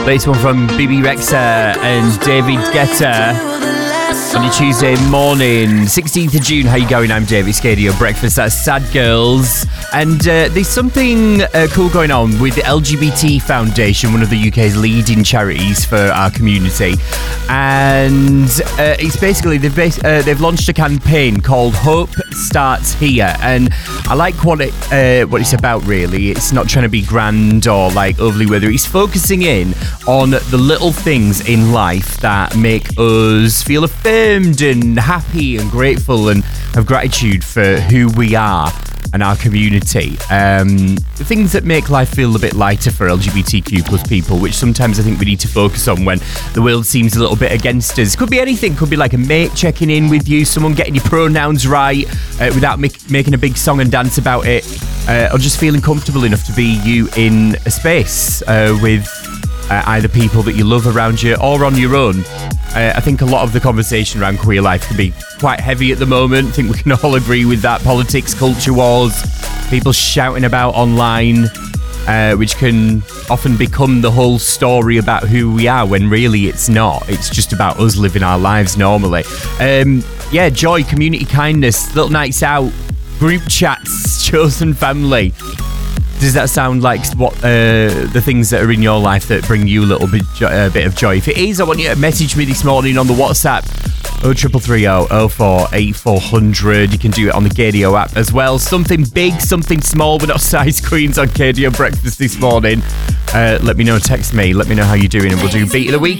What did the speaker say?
Latest one from BB Rexha and David Guetta on your Tuesday morning, 16th of June. How you going? I'm David Scadio. Breakfast, that's Sad Girls. And there's something cool going on with the LGBT Foundation, one of the UK's leading charities for our community. And it's basically, they've launched a campaign called Hope Starts Here. And I like what it's about, really. It's not trying to be grand or like overly weathery. It's focusing in on the little things in life that make us feel affirmed and happy and grateful and have gratitude for who we are and our community. Things that make life feel a bit lighter for LGBTQ plus people, which sometimes I think we need to focus on when the world seems a little bit against us. Could be anything. Could be like a mate checking in with you, someone getting your pronouns right without making a big song and dance about it, or just feeling comfortable enough to be you in a space with either people that you love around you or on your own. I think a lot of the conversation around queer life can be quite heavy at the moment. I think we can all agree with that. Politics, culture wars, people shouting about online, which can often become the whole story about who we are when really it's not. It's just about us living our lives normally. Joy, community kindness, little nights out, group chats, chosen family. Does that sound like what the things that are in your life that bring you a little bit of joy? If it is, I want you to message me this morning on the WhatsApp 0330 04 8400. You can do it on the Gadio app as well. Something big, something small. We're not size queens on Gadio Breakfast this morning. Let me know, text me. Let me know how you're doing, and we'll do Beat of the Week.